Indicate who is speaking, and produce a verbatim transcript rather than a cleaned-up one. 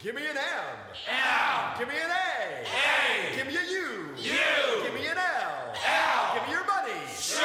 Speaker 1: Give me an M.
Speaker 2: M.
Speaker 1: Give me an A.
Speaker 2: A.
Speaker 1: Give me a U.
Speaker 2: U.
Speaker 1: Give me an L.
Speaker 2: L.
Speaker 1: Give me your money.
Speaker 2: Show.